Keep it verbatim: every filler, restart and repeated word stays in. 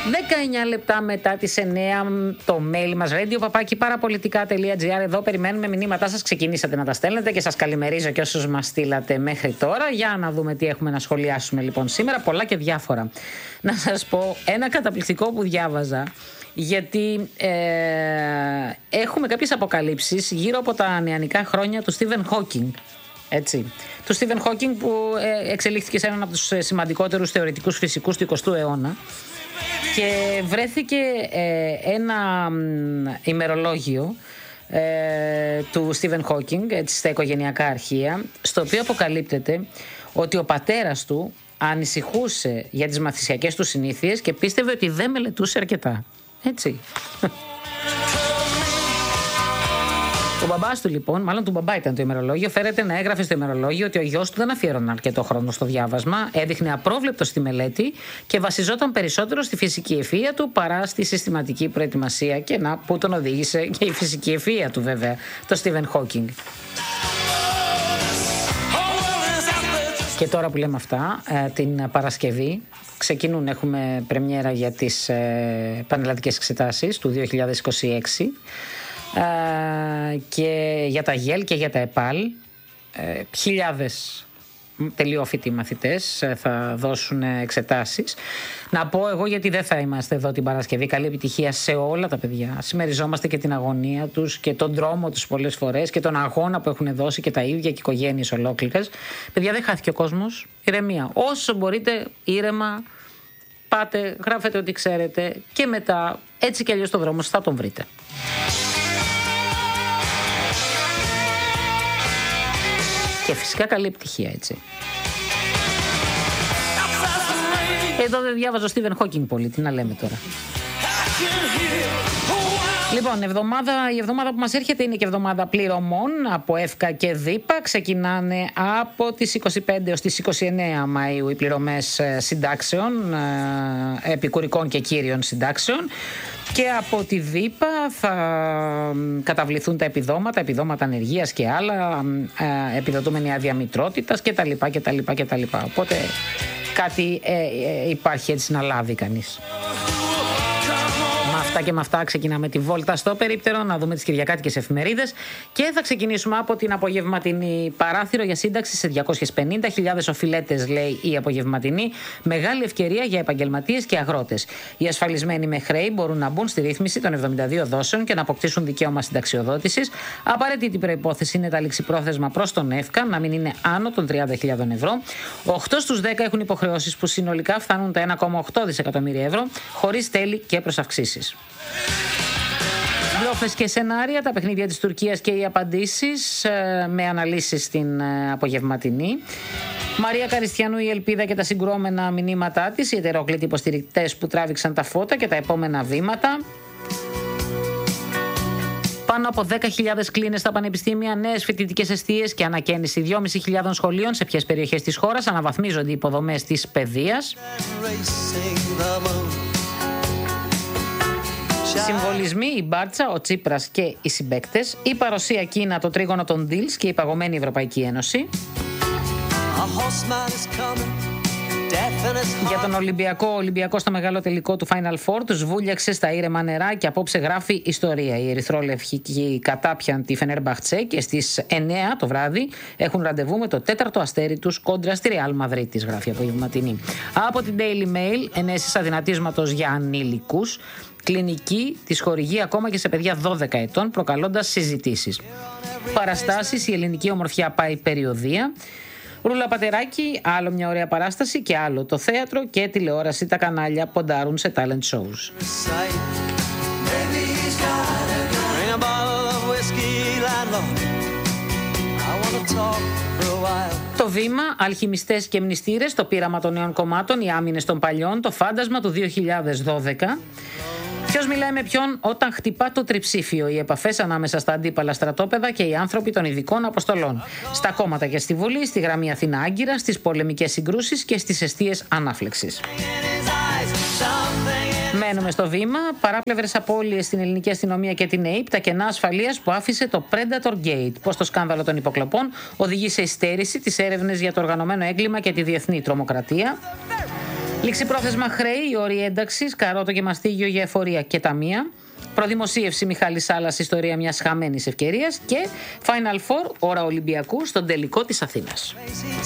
δεκαεννιά λεπτά μετά τις εννιά, το mail μας radio παπάκι παραπολιτικά τελεία τζι άρ. Εδώ περιμένουμε μηνύματά σας. Ξεκινήσατε να τα στέλνετε και σας καλημερίζω και όσους μας στείλατε μέχρι τώρα. Για να δούμε τι έχουμε να σχολιάσουμε λοιπόν σήμερα. Πολλά και διάφορα. Να σας πω ένα καταπληκτικό που διάβαζα. Γιατί ε, έχουμε κάποιες αποκαλύψεις γύρω από τα νεανικά χρόνια του Στίβεν Χόκινγκ. Έτσι. Του Στίβεν Χόκινγκ που ε, εξελίχθηκε σε έναν από τους σημαντικότερους θεωρητικούς φυσικούς του εικοστού αιώνα. Και βρέθηκε ε, ένα μ, ημερολόγιο ε, του Στίβεν Χόκινγκ, έτσι, στα οικογενειακά αρχεία, στο οποίο αποκαλύπτεται ότι ο πατέρας του ανησυχούσε για τις μαθησιακές του συνήθειες και πίστευε ότι δεν μελετούσε αρκετά. Έτσι. Ο μπαμπάς του λοιπόν, μάλλον του μπαμπά ήταν το ημερολόγιο, φέρεται να έγραφε στο ημερολόγιο ότι ο γιος του δεν αφιέρωνε αρκετό χρόνο στο διάβασμα, έδειχνε απρόβλεπτο στη μελέτη και βασιζόταν περισσότερο στη φυσική ευφυΐα του παρά στη συστηματική προετοιμασία. Και να, που τον οδήγησε και η φυσική ευφυΐα του βέβαια, το Στίβεν Χόκινγκ. Και τώρα που λέμε αυτά, την Παρασκευή ξεκινούν, έχουμε πρεμιέρα για τις πανελλαδικές εξετάσεις του δύο χιλιάδες είκοσι έξι. Uh, και για τα ΓΕΛ και για τα ΕΠΑΛ uh, χιλιάδες τελειόφοιτοι μαθητές uh, θα δώσουν uh, εξετάσεις. Να πω εγώ, γιατί δεν θα είμαστε εδώ την Παρασκευή, καλή επιτυχία σε όλα τα παιδιά. Συμμεριζόμαστε και την αγωνία τους και τον δρόμο τους πολλές φορές και τον αγώνα που έχουν δώσει και τα ίδια και οι οικογένειες ολόκληρες. Παιδιά, δεν χάθηκε ο κόσμος. Ηρεμία. Όσο μπορείτε ήρεμα πάτε, γράφετε ό,τι ξέρετε και μετά έτσι κι αλλιώς το δρόμο θα τον βρείτε. Και φυσικά καλή επιτυχία, έτσι. Εδώ δεν διάβαζω Στίβεν Χόκινγκ πολύ, τι να λέμε τώρα. Λοιπόν, εβδομάδα, η εβδομάδα που μας έρχεται είναι και εβδομάδα πληρωμών από ΕΦΚΑ και ΔΥΠΑ. Ξεκινάνε από τις είκοσι πέντε έως τις είκοσι εννέα Μαΐου οι πληρωμές συντάξεων, επικουρικών και κύριων συντάξεων. Και από τη ΔΥΠΑ θα καταβληθούν τα επιδόματα, επιδόματα ανεργίας και άλλα, επιδοτούμενη άδεια μητρότητας κτλ. κτλ, κτλ. Οπότε κάτι ε, ε, υπάρχει έτσι να λάβει κανείς. Με αυτά και με αυτά ξεκινάμε τη βόλτα στο περίπτερο, να δούμε τις κυριακάτικες εφημερίδες και θα ξεκινήσουμε από την απογευματινή. Παράθυρο για σύνταξη σε διακόσιες πενήντα χιλιάδες οφειλέτες, λέει η απογευματινή. Μεγάλη ευκαιρία για επαγγελματίες και αγρότες. Οι ασφαλισμένοι με χρέη μπορούν να μπουν στη ρύθμιση των εβδομήντα δύο δόσεων και να αποκτήσουν δικαίωμα συνταξιοδότησης. Απαραίτητη προϋπόθεση είναι τα ληξιπρόθεσμα προς τον ΕΦΚΑ να μην είναι άνω των τριάντα χιλιάδες ευρώ. οκτώ στους δέκα έχουν υποχρεώσεις που συνολικά φτάνουν τα ένα κόμμα οκτώ δισεκατομμύρια ευρώ, χωρίς τέλη και προσαυξήσεις. Μπλόφες και σενάρια, τα παιχνίδια της Τουρκίας και οι απαντήσεις με αναλύσεις στην απογευματινή. Μαρία Καριστιανού, η ελπίδα και τα συγκρόμενα μηνύματά της, οι ετερόκλητοι υποστηρικτές που τράβηξαν τα φώτα και τα επόμενα βήματα. Πάνω από δέκα χιλιάδες κλίνες στα πανεπιστήμια, νέες φοιτητικές εστίες και ανακαίνιση δυόμισι χιλιάδες σχολείων σε ποιες περιοχές της χώρας, αναβαθμίζονται οι υποδομές της παιδείας. Συμβολισμοί, η Μπάρτσα, ο Τσίπρας και οι συμπαίκτες, η παρουσία Κίνα, το τρίγωνο των deals και η παγωμένη Ευρωπαϊκή Ένωση. Για τον Ολυμπιακό, ο Ολυμπιακός στο μεγάλο τελικό του Final Four τους βούλιαξε στα ήρεμα νερά και απόψε γράφει ιστορία. Οι ερυθρόλευκοι κατάπιαν τη Φενέρμπαχτσε και στις εννέα το βράδυ έχουν ραντεβού με το τέταρτο αστέρι τους κόντρα στη Ρεάλ Μαδρίτης, γράφει απογευματινή. Από την Daily Mail, ενέσεις αδυνατίσματος για ανήλικους. Κλινική της χορηγεί ακόμα και σε παιδιά δώδεκα ετών, προκαλώντας συζητήσεις. Παραστάσεις, η ελληνική ομορφιά πάει περιοδεία. Ρούλα Πατεράκη, άλλο μια ωραία παράσταση και άλλο το θέατρο και τηλεόραση, τα κανάλια ποντάρουν σε talent shows. Το βήμα, αλχημιστές και μνηστήρες, το πείραμα των νέων κομμάτων, οι άμυνες των παλιών, το φάντασμα του δύο χιλιάδες δώδεκα. Ποιος μιλάει με ποιον όταν χτυπά το τριψήφιο, οι επαφές ανάμεσα στα αντίπαλα στρατόπεδα και οι άνθρωποι των ειδικών αποστολών. Στα κόμματα και στη Βουλή, στη γραμμή Αθήνα-Άγκυρα, στις πολεμικές συγκρούσεις και στις εστίες ανάφλεξης. Μένουμε στο βήμα. Παράπλευρες απώλειες στην ελληνική αστυνομία και την ΕΕΠ, τα κενά ασφαλείας που άφησε το Predator Gate. Πώς το σκάνδαλο των υποκλοπών οδηγεί σε υστέρηση τις έρευνες για το οργανωμένο έγκλημα και τη διεθνή τρομοκρατία. Ληξιπρόθεσμα χρέη, όροι ένταξης, καρότο και μαστίγιο για εφορία και ταμεία. Προδημοσίευση Μιχάλης Σάλλας, ιστορία μιας χαμένης ευκαιρίας. Και Final Four, ώρα Ολυμπιακού, στον τελικό της Αθήνας.